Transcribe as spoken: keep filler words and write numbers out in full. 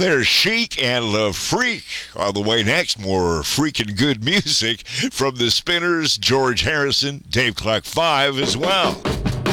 There's Chic and Le Freak on the way next. More freaking good music from the Spinners, George Harrison, Dave Clark five as well.